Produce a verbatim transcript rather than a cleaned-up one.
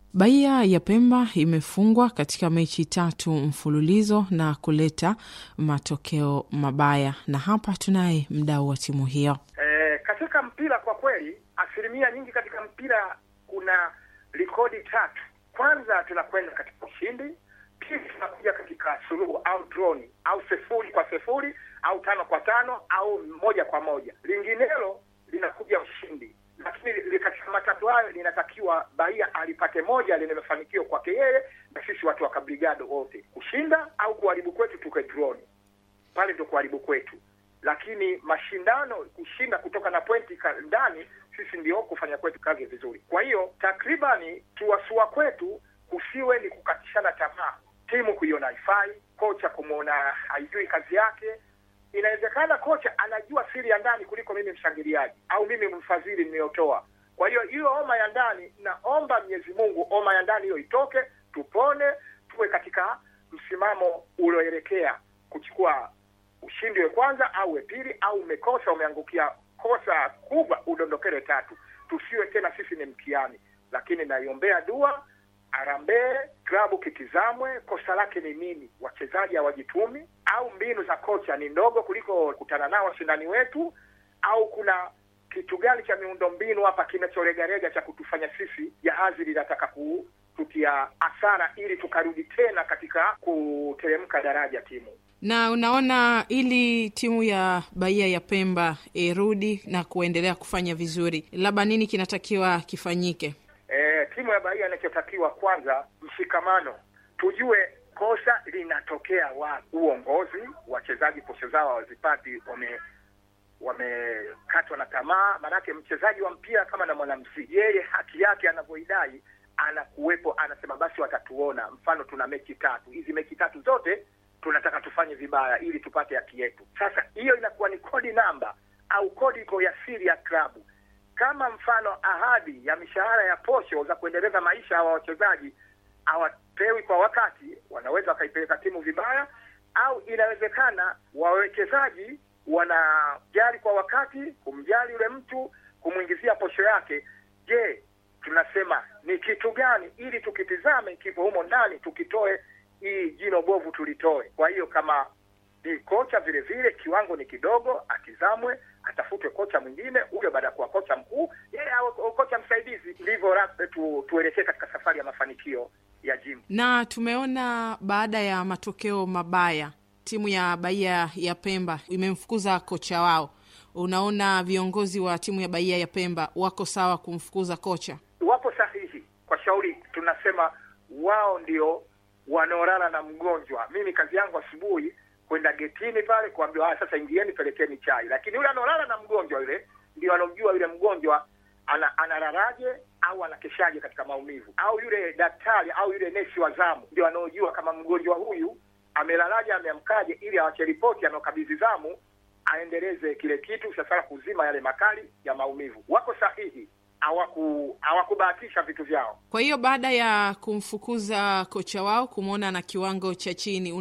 Bahia ya Pemba imefungwa katika mechi tatu mfululizo na kuleta matokeo mabaya, na hapa tunaye mdau wa timu hiyo. E, katika mpira kwa kweli, asilimia nyingi katika mpira kuna rekodi tatu. Kwanza tunakwenda katika ushindi, pili tunakuja katika suluhu au droni au sifuri kwa sifuri au tano kwa tano au moja kwa moja. Linginelo linakuja ushindi. Lakini katika matatu hayo linatakiwa Bahia alipate moja linalofanikiwa kwake yeye na sisi watu wa Kabrigado wote. Kushinda au kuharibu kwetu tuke drone. Pale ndio kuharibu kwetu. Lakini mashindano kushinda kutoka na pointi ndani sisi ndio kufanya kwetu kazi vizuri. Kwa hiyo takribani tuwasua kwetu kusiwe ni kukatishana tamaa. Timu kuiona haifai, kocha kumuona haijui kazi yake. Inawezekana kocha anajua siri ya ndani kuliko mimi mshangiliaji au mimi mfadhili niliyotoa. Kwa hiyo hiyo homa ya ndani, naomba Mwenyezi Mungu homa ya ndani hiyo itoke, tupone, tuwe katika msimamo ulioelekea kuchukua ushindi wa kwanza au wa pili, au umekosa umeangukia kosa kubwa udondokele tatu. Tusiwe tena sisi ni mkiani. Lakini naiombea dua Harambee klabu kitizamwe kosa lake ni nini, wachezaji hawajitumi au mbinu za kocha ni ndogo kuliko kutana nao washindani wetu, au kuna kitu gani cha miundo mbinu hapa kinachoregarega cha kutufanya sisi jahazi linataka kututia hasara ili tukarudi tena katika kuteremka daraja timu. Na unaona ili timu ya Bahia ya Pemba irudi na kuendelea kufanya vizuri, labda nini kinatakiwa kifanyike? E, timu ya Bahia inachotakiwa kwanza mshikamano. Tujue kosa linatokea wa uongozi, wachezaji posho zao hawazipati, wame wamekatwa na tamaa. Manake mchezaji wa mpira kama na mwanamuziki, yeye haki yake anavyoidai anakuwepo, anasema basi watatuona. Mfano tuna mechi tatu. Hizi mechi tatu zote tunataka tufanye vibaya ili tupate haki yetu. Sasa hiyo inakuwa ni kodi namba au kodi iko ya siri ya klabu. Kama mfano ahadi ya mishahara ya posho za kuendeleza maisha ya wachezaji hawapewi kwa wakati, wanaweza wakaipeleka timu vibaya. Au inawezekana wawekezaji wanajali kwa wakati, kumjali yule mtu, kumuingizia posho yake. Je, tunasema ni kitu gani ili tukitizame kipo humo ndani tukitoe hii jino bovu tulitoe. Kwa hiyo kama ni kocha vile vile kiwango ni kidogo, atizamwe, atafutwe kocha mwingine, huyo baada kwa kocha mkuu, yeye au kocha msaidizi, ndivyo tu, tuelekee katika safari ya mafanikio ya jimu. Na tumeona baada ya matokeo mabaya timu ya Bahia ya Pemba imemfukuza kocha wao. Unaona viongozi wa timu ya Bahia ya Pemba wako sawa kumfukuza kocha? Wapo sahihi. Kwa shauri tunasema wao ndio wanaorana na mgonjwa. Mimi kazi yangu asubuhi kwenda getini pale kuambia ah, sasa ingieni pelekeni chai. Lakini yule analala na mgonjwa yule ndio anojua yule mgonjwa ana analalaje au anakeshaje katika maumivu. Au yule daktari au yule nesi wa zamu ndio anojua kama mgonjwa huyu amelalaje ameamkaje, ili awache ripoti anokabidhi zamu aendeleze kile kitu sasa kuzima yale makali ya maumivu. Wako sahihi, hawaku hawakubahatisha vitu vyao. Kwa hiyo baada ya kumfukuza kocha wao kumuona na kiwango cha chini